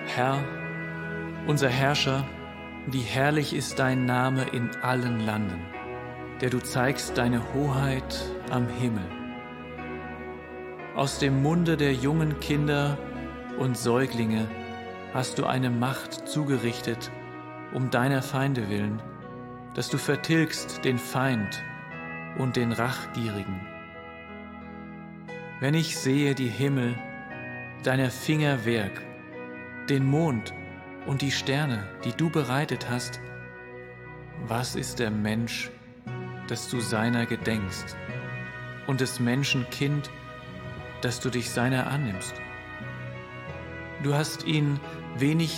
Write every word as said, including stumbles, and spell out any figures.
Herr, unser Herrscher, wie herrlich ist dein Name in allen Landen, der du zeigst deine Hoheit am Himmel. Aus dem Munde der jungen Kinder und Säuglinge hast du eine Macht zugerichtet, um deiner Feinde willen, dass du vertilgst den Feind und den Rachgierigen. Wenn ich sehe die Himmel, deiner Finger Werk, den Mond und die Sterne, die du bereitet hast, was ist der Mensch, dass du seiner gedenkst, und des Menschen Kind, dass du dich seiner annimmst? Du hast ihn wenig